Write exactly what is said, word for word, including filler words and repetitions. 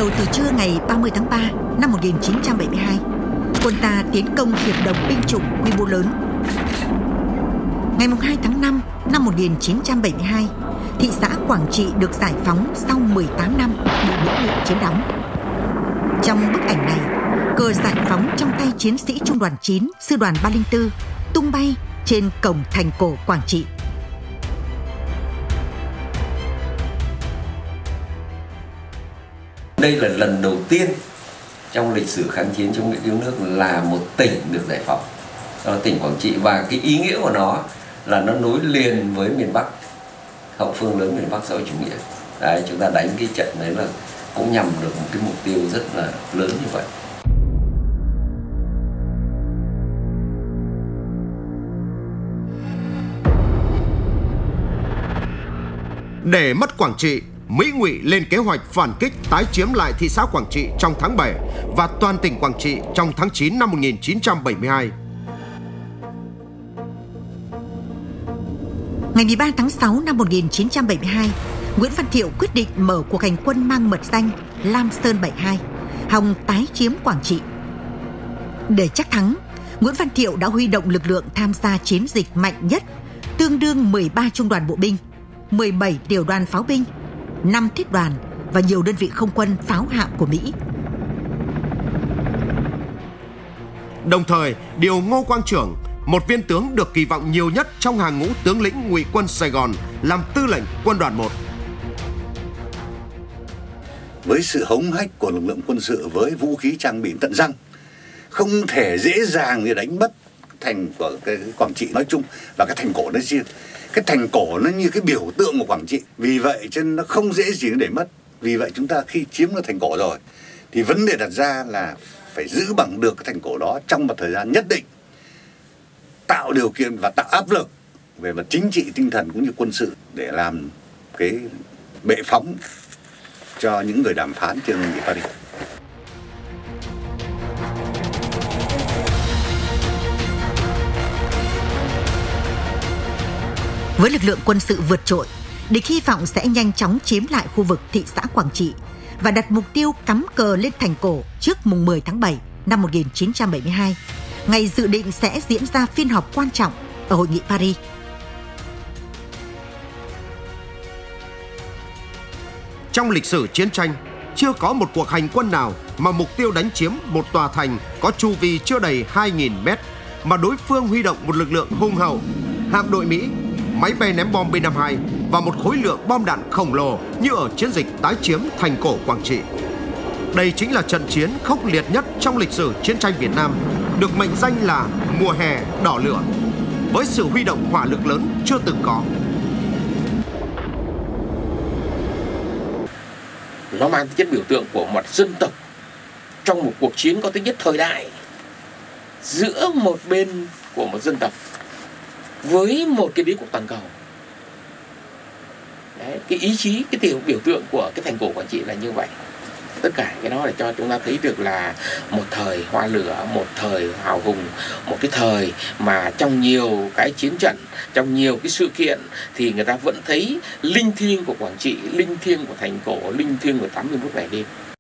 đầu từ trưa ngày ba mươi tháng ba năm một nghìn chín trăm bảy mươi hai, quân ta tiến công hiệp đồng binh chủng quy mô lớn. Ngày hai tháng năm năm một nghìn chín trăm bảy mươi hai, thị xã Quảng Trị được giải phóng sau mười tám năm bị Mỹ Nguyện chiếm đóng. Trong bức ảnh này, cờ giải phóng trong tay chiến sĩ Trung đoàn chín, Sư đoàn ba không bốn tung bay trên cổng thành cổ Quảng Trị. Đây là lần đầu tiên trong lịch sử kháng chiến chống Mỹ cứu nước là một tỉnh được giải phóng, đó là tỉnh Quảng Trị, và cái ý nghĩa của nó là nó nối liền với miền Bắc, hậu phương lớn miền Bắc xã hội chủ nghĩa. Đấy, chúng ta đánh cái trận đấy là cũng nhằm được một cái mục tiêu rất là lớn như vậy. Để mất Quảng Trị, Mỹ Ngụy lên kế hoạch phản kích tái chiếm lại thị xã Quảng Trị trong tháng bảy và toàn tỉnh Quảng Trị trong tháng chín năm một nghìn chín trăm bảy mươi hai. Ngày mười ba tháng sáu năm một nghìn chín trăm bảy mươi hai, Nguyễn Văn Thiệu quyết định mở cuộc hành quân mang mật danh Lam Sơn bảy mươi hai, hòng tái chiếm Quảng Trị. Để chắc thắng, Nguyễn Văn Thiệu đã huy động lực lượng tham gia chiến dịch mạnh nhất, tương đương mười ba trung đoàn bộ binh, mười bảy tiểu đoàn pháo binh, năm thiết đoàn và nhiều đơn vị không quân pháo hạm của Mỹ. Đồng thời, điều Ngô Quang Trưởng, một viên tướng được kỳ vọng nhiều nhất trong hàng ngũ tướng lĩnh Ngụy quân Sài Gòn, làm tư lệnh quân đoàn một. Với sự hống hách của lực lượng quân sự, với vũ khí trang bị tận răng, không thể dễ dàng để đánh mất thành của cái Quảng Trị nói chung và cái thành cổ nói riêng. Cái thành cổ nó như cái biểu tượng của Quảng Trị, vì vậy cho nên nó không dễ gì để mất. Vì vậy chúng ta khi chiếm được thành cổ rồi thì vấn đề đặt ra là phải giữ bằng được cái thành cổ đó trong một thời gian nhất định, tạo điều kiện và tạo áp lực về mặt chính trị, tinh thần cũng như quân sự để làm cái bệ phóng cho những người đàm phán trên nghị Paris. Với lực lượng quân sự vượt trội, địch hy vọng sẽ nhanh chóng chiếm lại khu vực thị xã Quảng Trị và đặt mục tiêu cắm cờ lên thành cổ trước mùng mười tháng bảy năm một nghìn chín trăm bảy mươi hai, ngày dự định sẽ diễn ra phiên họp quan trọng ở Hội nghị Paris. Trong lịch sử chiến tranh, chưa có một cuộc hành quân nào mà mục tiêu đánh chiếm một tòa thành có chu vi chưa đầy hai nghìn mét, mà đối phương huy động một lực lượng hùng hậu, hạm đội Mỹ, máy bay ném bom B năm mươi hai và một khối lượng bom đạn khổng lồ như ở chiến dịch tái chiếm thành cổ Quảng Trị. Đây chính là trận chiến khốc liệt nhất trong lịch sử chiến tranh Việt Nam, được mệnh danh là mùa hè đỏ lửa, với sự huy động hỏa lực lớn chưa từng có. Nó mang tính chất biểu tượng của một dân tộc trong một cuộc chiến có tính chất thời đại giữa một bên của một dân tộc với một cái đế quốc toàn cầu. Đấy, cái ý chí, cái tiểu biểu tượng của cái thành cổ Quảng Trị là như vậy. Tất cả cái đó để cho chúng ta thấy được là một thời hoa lửa, một thời hào hùng, một cái thời mà trong nhiều cái chiến trận, trong nhiều cái sự kiện thì người ta vẫn thấy linh thiêng của Quảng Trị, linh thiêng của thành cổ, linh thiêng của tám mươi mốt ngày đêm.